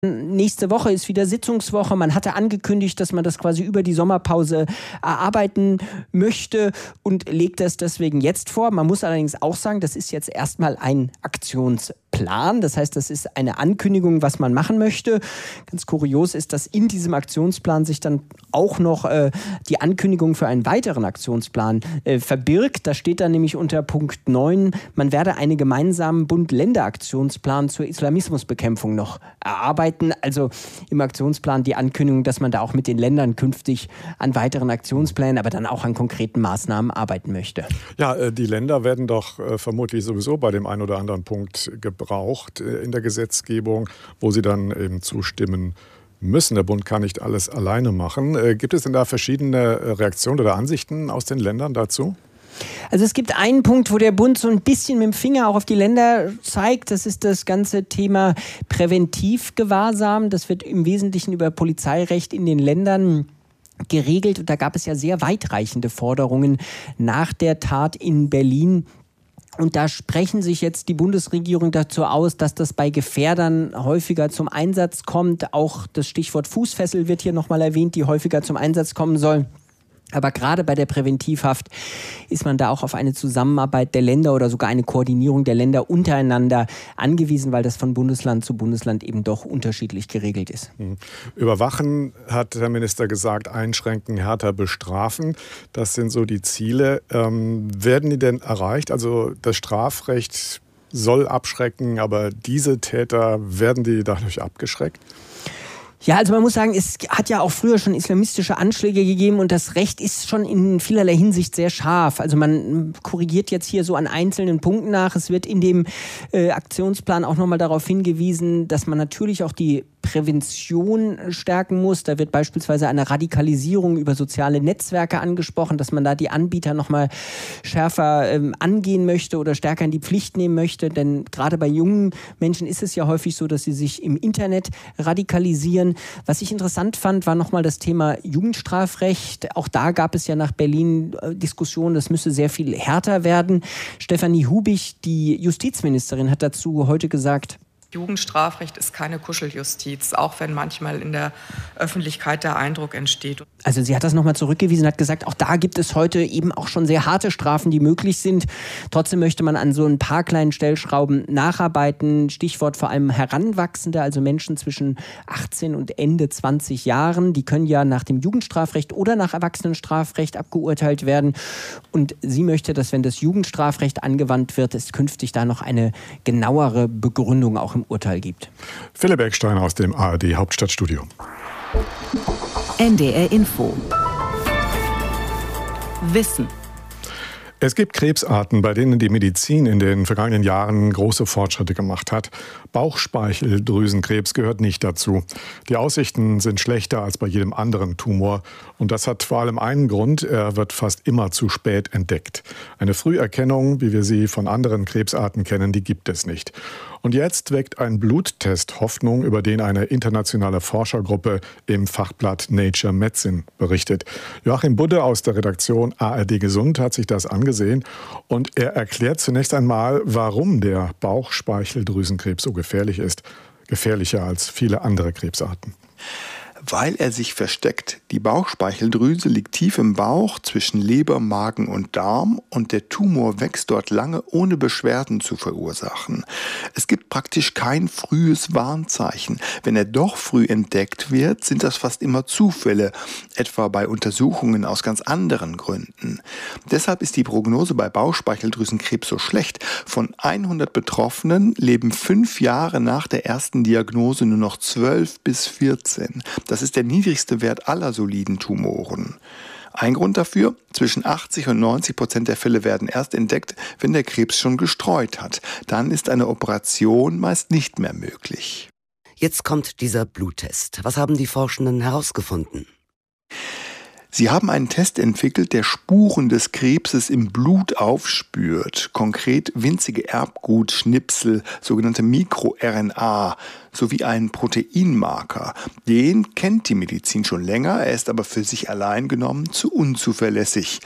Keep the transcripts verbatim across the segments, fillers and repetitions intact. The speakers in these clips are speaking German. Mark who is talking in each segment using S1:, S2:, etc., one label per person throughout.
S1: Nächste Woche ist wieder Sitzungswoche. Man hatte angekündigt, dass man das quasi über die Sommerpause erarbeiten möchte und legt das deswegen jetzt vor. Man muss allerdings auch sagen, das ist jetzt erstmal ein Aktionsplan. Das heißt, das ist eine Ankündigung, was man machen möchte. Ganz kurios ist, dass in diesem Aktionsplan sich dann auch noch äh, die Ankündigung für einen weiteren Aktionsplan äh, verbirgt. Da steht dann nämlich unter Punkt neun, man werde einen gemeinsamen Bund-Länder-Aktionsplan zur Islamismusbekämpfung noch erarbeiten. Also im Aktionsplan die Ankündigung, dass man da auch mit den Ländern künftig an weiteren Aktionsplänen, aber dann auch an konkreten Maßnahmen arbeiten möchte.
S2: Ja, die Länder werden doch vermutlich sowieso bei dem einen oder anderen Punkt gebraucht in der Gesetzgebung, wo sie dann eben zustimmen müssen. Der Bund kann nicht alles alleine machen. Gibt es denn da verschiedene Reaktionen oder Ansichten aus den Ländern dazu?
S1: Also es gibt einen Punkt, wo der Bund so ein bisschen mit dem Finger auch auf die Länder zeigt. Das ist das ganze Thema Präventivgewahrsam. Das wird im Wesentlichen über Polizeirecht in den Ländern geregelt. Und da gab es ja sehr weitreichende Forderungen nach der Tat in Berlin. Und da sprechen sich jetzt die Bundesregierung dazu aus, dass das bei Gefährdern häufiger zum Einsatz kommt. Auch das Stichwort Fußfessel wird hier nochmal erwähnt, die häufiger zum Einsatz kommen soll. Aber gerade bei der Präventivhaft ist man da auch auf eine Zusammenarbeit der Länder oder sogar eine Koordinierung der Länder untereinander angewiesen, weil das von Bundesland zu Bundesland eben doch unterschiedlich geregelt ist.
S2: Überwachen, hat der Minister gesagt, einschränken, härter bestrafen. Das sind so die Ziele. Ähm, werden die denn erreicht? Also das Strafrecht soll abschrecken, aber diese Täter, werden die dadurch abgeschreckt?
S1: Ja, also man muss sagen, es hat ja auch früher schon islamistische Anschläge gegeben und das Recht ist schon in vielerlei Hinsicht sehr scharf. Also man korrigiert jetzt hier so an einzelnen Punkten nach. Es wird in dem äh, Aktionsplan auch nochmal darauf hingewiesen, dass man natürlich auch die Prävention stärken muss. Da wird beispielsweise eine Radikalisierung über soziale Netzwerke angesprochen, dass man da die Anbieter nochmal schärfer ähm, angehen möchte oder stärker in die Pflicht nehmen möchte. Denn gerade bei jungen Menschen ist es ja häufig so, dass sie sich im Internet radikalisieren. Was ich interessant fand, war nochmal das Thema Jugendstrafrecht. Auch da gab es ja nach Berlin äh, Diskussionen, das müsse sehr viel härter werden. Stefanie Hubich, die Justizministerin, hat dazu heute gesagt:
S3: Jugendstrafrecht ist keine Kuscheljustiz, auch wenn manchmal in der Öffentlichkeit der Eindruck entsteht.
S1: Also sie hat das nochmal zurückgewiesen, hat gesagt, auch da gibt es heute eben auch schon sehr harte Strafen, die möglich sind. Trotzdem möchte man an so ein paar kleinen Stellschrauben nacharbeiten. Stichwort vor allem Heranwachsende, also Menschen zwischen achtzehn und Ende zwanzig Jahren. Die können ja nach dem Jugendstrafrecht oder nach Erwachsenenstrafrecht abgeurteilt werden. Und sie möchte, dass, wenn das Jugendstrafrecht angewandt wird, es künftig da noch eine genauere Begründung auch im Urteil gibt.
S2: Philipp Eckstein aus dem A R D Hauptstadtstudio.
S4: N D R Info. Wissen.
S2: Es gibt Krebsarten, bei denen die Medizin in den vergangenen Jahren große Fortschritte gemacht hat. Bauchspeicheldrüsenkrebs gehört nicht dazu. Die Aussichten sind schlechter als bei jedem anderen Tumor. Und das hat vor allem einen Grund: er wird fast immer zu spät entdeckt. Eine Früherkennung, wie wir sie von anderen Krebsarten kennen, die gibt es nicht. Und jetzt weckt ein Bluttest Hoffnung, über den eine internationale Forschergruppe im Fachblatt Nature Medicine berichtet. Joachim Budde aus der Redaktion A R D Gesund hat sich das angesehen und er erklärt zunächst einmal, warum der Bauchspeicheldrüsenkrebs so gefährlich ist. Gefährlicher als viele andere Krebsarten.
S5: Weil er sich versteckt. Die Bauchspeicheldrüse liegt tief im Bauch zwischen Leber, Magen und Darm und der Tumor wächst dort lange, ohne Beschwerden zu verursachen. Es gibt praktisch kein frühes Warnzeichen. Wenn er doch früh entdeckt wird, sind das fast immer Zufälle, etwa bei Untersuchungen aus ganz anderen Gründen. Deshalb ist die Prognose bei Bauchspeicheldrüsenkrebs so schlecht. Von hundert Betroffenen leben fünf Jahre nach der ersten Diagnose nur noch zwölf bis vierzehn. Das ist der niedrigste Wert aller soliden Tumoren. Ein Grund dafür: zwischen achtzig und neunzig Prozent der Fälle werden erst entdeckt, wenn der Krebs schon gestreut hat. Dann ist eine Operation meist nicht mehr möglich.
S6: Jetzt kommt dieser Bluttest. Was haben die Forschenden herausgefunden?
S5: Sie haben einen Test entwickelt, der Spuren des Krebses im Blut aufspürt. Konkret winzige Erbgutschnipsel, sogenannte Mikro-R N A, sowie einen Proteinmarker. Den kennt die Medizin schon länger, er ist aber für sich allein genommen zu unzuverlässig.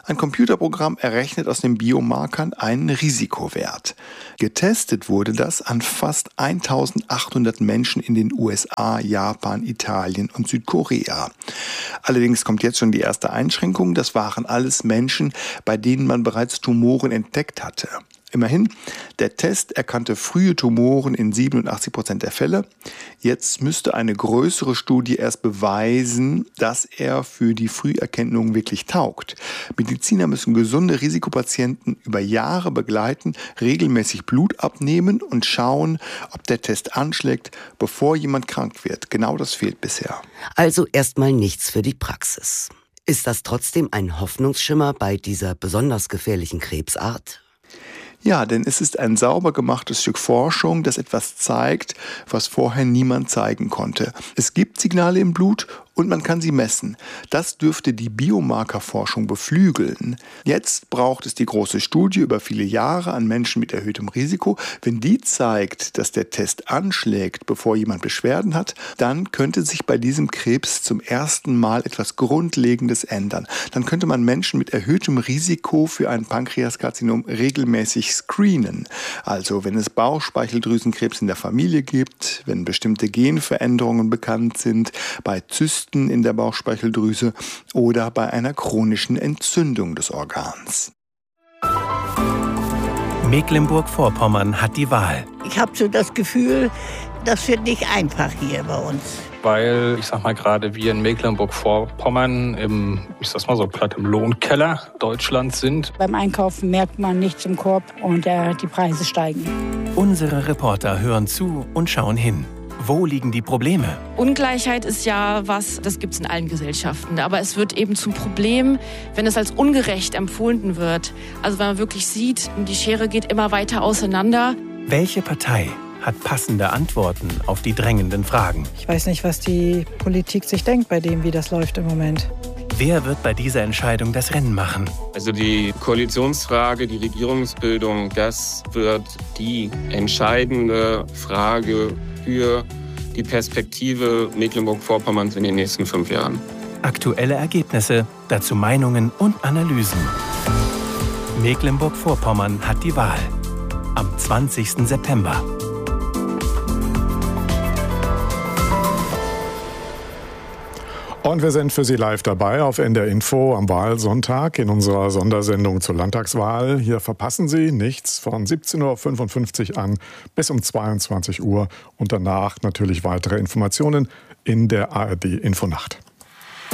S5: Ein Computerprogramm errechnet aus den Biomarkern einen Risikowert. Getestet wurde das an fast eintausendachthundert Menschen in den U S A, Japan, Italien und Südkorea. Allerdings kommt jetzt schon die erste Einschränkung. Das waren alles Menschen, bei denen man bereits Tumoren entdeckt hatte. Immerhin, der Test erkannte frühe Tumoren in siebenundachtzig Prozent der Fälle. Jetzt müsste eine größere Studie erst beweisen, dass er für die Früherkennung wirklich taugt. Mediziner müssen gesunde Risikopatienten über Jahre begleiten, regelmäßig Blut abnehmen und schauen, ob der Test anschlägt, bevor jemand krank wird. Genau das fehlt bisher.
S6: Also erstmal nichts für die Praxis. Ist das trotzdem ein Hoffnungsschimmer bei dieser besonders gefährlichen Krebsart?
S5: Ja, denn es ist ein sauber gemachtes Stück Forschung, das etwas zeigt, was vorher niemand zeigen konnte. Es gibt Signale im Blut und man kann sie messen. Das dürfte die Biomarkerforschung beflügeln. Jetzt braucht es die große Studie über viele Jahre an Menschen mit erhöhtem Risiko. Wenn die zeigt, dass der Test anschlägt, bevor jemand Beschwerden hat, dann könnte sich bei diesem Krebs zum ersten Mal etwas Grundlegendes ändern. Dann könnte man Menschen mit erhöhtem Risiko für ein Pankreaskarzinom regelmäßig screenen. Also wenn es Bauchspeicheldrüsenkrebs in der Familie gibt, wenn bestimmte Genveränderungen bekannt sind, bei Zysten in der Bauchspeicheldrüse oder bei einer chronischen Entzündung des Organs.
S7: Mecklenburg-Vorpommern hat die Wahl.
S8: Ich habe so das Gefühl, das wird nicht einfach hier bei uns.
S9: Weil, ich sag mal, gerade wir in Mecklenburg-Vorpommern im, ich sag's mal so platt, im Lohnkeller Deutschlands sind.
S10: Beim Einkaufen merkt man nichts im Korb und äh, die Preise steigen.
S7: Unsere Reporter hören zu und schauen hin. Wo liegen die Probleme?
S11: Ungleichheit ist ja was, das gibt es in allen Gesellschaften. Aber es wird eben zum Problem, wenn es als ungerecht empfunden wird. Also wenn man wirklich sieht, die Schere geht immer weiter auseinander.
S7: Welche Partei hat passende Antworten auf die drängenden Fragen?
S12: Ich weiß nicht, was die Politik sich denkt bei dem, wie das läuft im Moment.
S7: Wer wird bei dieser Entscheidung das Rennen machen?
S13: Also die Koalitionsfrage, die Regierungsbildung, das wird die entscheidende Frage für die Perspektive Mecklenburg-Vorpommerns in den nächsten fünf Jahren.
S7: Aktuelle Ergebnisse, dazu Meinungen und Analysen. Mecklenburg-Vorpommern hat die Wahl. Am zwanzigsten September.
S2: Und wir sind für Sie live dabei auf N D R Info am Wahlsonntag in unserer Sondersendung zur Landtagswahl. Hier verpassen Sie nichts von siebzehn Uhr fünfundfünfzig an bis um zweiundzwanzig Uhr und danach natürlich weitere Informationen in der A R D Infonacht.